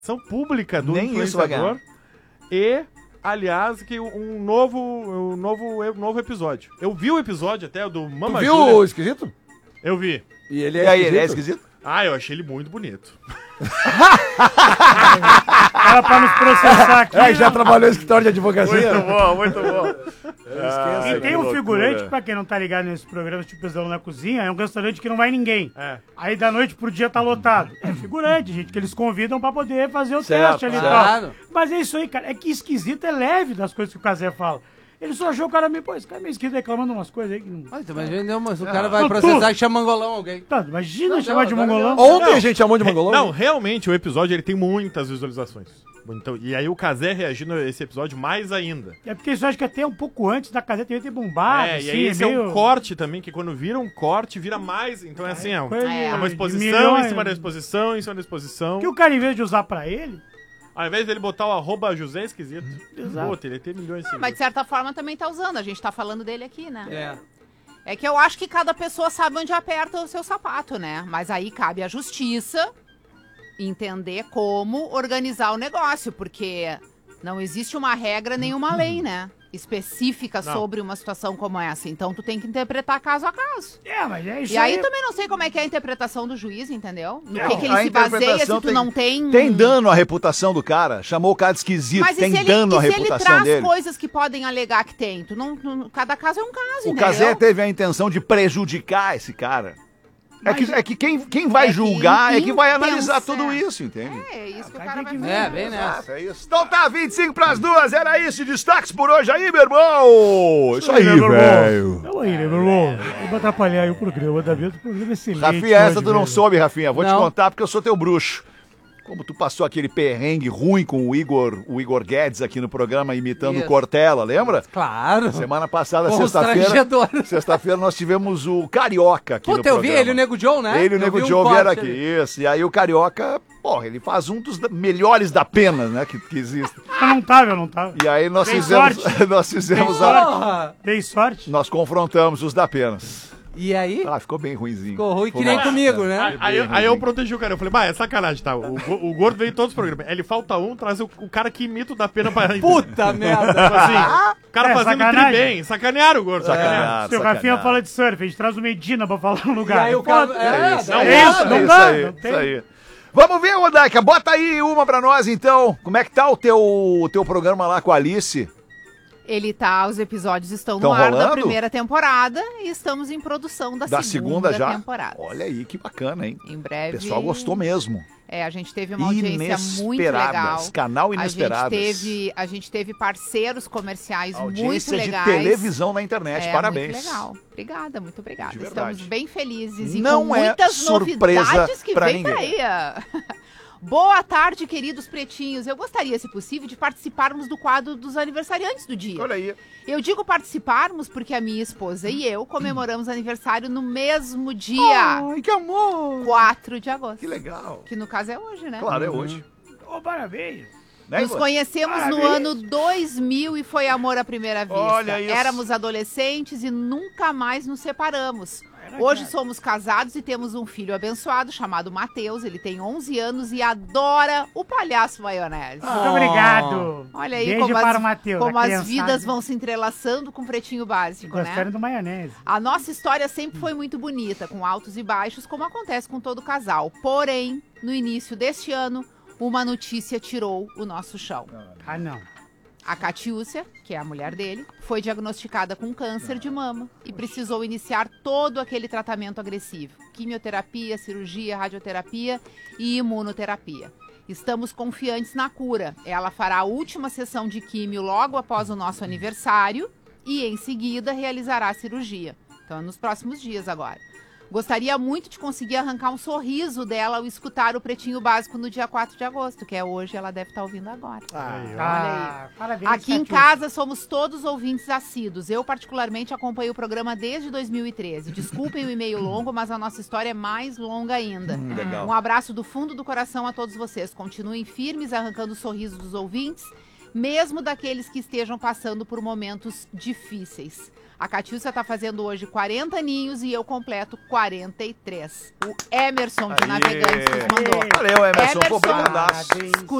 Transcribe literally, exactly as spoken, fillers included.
ação pública do Nem isso vai influenciador. E, aliás, que um novo, um novo, um novo episódio. Eu vi o episódio até, do Mama Tu viu Júlia. o esquisito? Eu vi. E ele E é aí, esquisito? ele é esquisito? Ah, eu achei ele muito bonito. Era pra nos processar aqui. É, já trabalhou em escritório de advocacia? Muito bom, muito bom. E tem um figurante, pra quem não tá ligado nesse programa, tipo Pesadelo na Cozinha, é um restaurante que não vai ninguém. É. Aí da noite pro dia tá lotado. É figurante, gente, que eles convidam pra poder fazer o Certo, teste ali e claro. tal. Mas é isso aí, cara. É que esquisito é leve das coisas que o Cazé fala. Ele só achou o cara meio, pô, esse cara é meio esquisito reclamando umas coisas aí que não... Olha, mas vendeu, mas o cara vai Não, processar tu- e chama mangolão alguém. Tá, imagina Não, chamar não, de não, mongolão. Ontem Não. a gente chamou de mongolão. Não, realmente, o episódio ele tem muitas visualizações. Então, e aí o Kazé reagindo a esse episódio mais ainda. É porque isso eu acho que até um pouco antes da Casé ter bombado, é, assim, e aí esse é, meio... um corte também, que quando vira um corte, vira mais. Então é assim, é, um- coisa É. é uma de exposição milhões. em cima da exposição, em cima da exposição. Que o cara, em vez de usar pra ele... Ao invés dele botar o arroba José Esquisito, Exato. puta, ele tem milhões de Mas de seguidores. certa forma também tá usando, a gente tá falando dele aqui, né? É. É que eu acho que cada pessoa sabe onde aperta o seu sapato, né? Mas aí cabe à justiça entender como organizar o negócio, porque não existe uma regra nem uma lei, né? Específica Não. sobre uma situação como essa. Então tu tem que interpretar caso a caso. É, mas é isso E aí também não sei como é que é a interpretação do juiz, entendeu? No que, que ele A se baseia se interpretação tu tem- não tem... Tem dano à reputação do cara. Chamou o cara de esquisito. Mas e Tem se ele, dano e à se ele reputação traz dele. coisas que podem alegar que tem? Tu não, tu- cada caso é um caso, O entendeu? Cazé teve a intenção de prejudicar esse cara. É que, é que quem, quem vai É que julgar é que vai analisar intenção. tudo isso, entende? É, isso que o cara cara tem vai que fazer. É, bem nessa. Exato, é isso. Então tá, vinte e cinco pras duas, era isso, destaques por hoje aí, meu irmão. Isso aí, né, meu irmão? velho. Então aí, né, meu irmão? Eu vou atrapalhar aí o programa da vida, o programa é excelente. Rafinha, essa hoje, tu não velho. soube, Rafinha. Vou te Não. contar porque eu sou teu bruxo. Como tu passou aquele perrengue ruim com o Igor, o Igor Guedes aqui no programa imitando Isso. o Cortella, lembra? Claro. Semana passada, Constrangedor. sexta-feira, sexta-feira nós tivemos o Carioca aqui no Puta, eu vi programa. ele e o Nego Joe, né? Ele e o Eu Nego vi um Joe corte vieram aqui, ali. isso. E aí o Carioca, porra, ele faz um dos da- melhores da pena, né, que, que existe. Eu não tava, eu não tava. E aí nós Tem fizemos, sorte. nós fizemos Tem a, Porra. Dei sorte. nós confrontamos os da penas. E aí? Ah, ficou bem ruinzinho. Ficou ruim que Ficou nem mal. comigo, né? Aí, aí eu- aí eu protegi o cara. Eu falei, bah, é sacanagem, tá? O, go- o gordo veio em todos os programas. Ele falta um, traz o, o cara que imita o da pena pra. Puta merda. Tipo assim, o cara É, fazendo tri sacanagem. bem. Sacanearam o gordo, sacanearam. Sacanagem, Se o Rafinha sacanagem. fala de surf, a gente traz o Medina pra falar no E lugar. aí o cara... Pô, É, isso, não, é é isso, não isso dá, aí, não tem. isso aí. Vamos ver, Rodaica, bota aí uma pra nós então. Como é que tá o teu, o teu programa lá com a Alice? Ele tá, os episódios estão Tão no ar rolando? da primeira temporada e estamos em produção da, Da segunda, já? temporada. Olha aí, que bacana, hein? Em O breve. pessoal gostou mesmo. É, a gente teve uma audiência muito legal. Inesperadas, canal Inesperadas. A gente teve, a gente teve parceiros comerciais muito Audiência de legais. televisão na internet, É, parabéns. Muito legal. Obrigada, muito obrigada. De verdade. Estamos bem felizes e Não com é muitas surpresa novidades que pra vem ninguém. daí. Boa tarde, queridos pretinhos. Eu gostaria, se possível, de participarmos do quadro dos aniversariantes do dia. Olha aí. Eu digo participarmos porque a minha esposa e eu comemoramos aniversário no mesmo dia, Ai, que amor. quatro de agosto. Que legal. Que no caso é hoje, né? Claro, é hoje. Ô, parabéns. Né, Nos Igor? conhecemos no Parabéns. ano dois mil e foi amor à primeira vista. Olha isso. Éramos adolescentes e nunca mais nos separamos. Hoje somos casados e temos um filho abençoado chamado Matheus. Ele tem onze anos e adora o palhaço maionese. Muito obrigado. Olha aí Beijo como, para as, o Matheus, como a as criançada. vidas vão se entrelaçando com o Pretinho Básico, né? Gostaram do maionese. A nossa história sempre foi muito bonita, com altos e baixos, como acontece com todo casal. Porém, no início deste ano, uma notícia tirou o nosso chão. Ah, não. A Catiúcia, que é a mulher dele, foi diagnosticada com câncer de mama e precisou iniciar todo aquele tratamento agressivo. Quimioterapia, cirurgia, radioterapia e imunoterapia. Estamos confiantes na cura. Ela fará a última sessão de químio logo após o nosso aniversário e, em seguida, realizará a cirurgia. Então, é nos próximos dias agora. Gostaria muito de conseguir arrancar um sorriso dela ao escutar o Pretinho Básico no dia quatro de agosto, que é hoje, ela deve estar ouvindo agora. Ah, parabéns, Aqui em Catiúcia. casa somos todos ouvintes assíduos. Eu, particularmente, acompanho o programa desde dois mil e treze. Desculpem o e-mail longo, mas a nossa história é mais longa ainda. legal. Um abraço do fundo do coração a todos vocês. Continuem firmes, arrancando o sorriso dos ouvintes. mesmo daqueles que estejam passando por momentos difíceis. A Catiúcia tá fazendo hoje quarenta aninhos e eu completo quarenta e três. O Emerson de Aê. Navegantes nos mandou. Valeu, Emerson. Pô, Emerson. obrigadaço. Parabéns.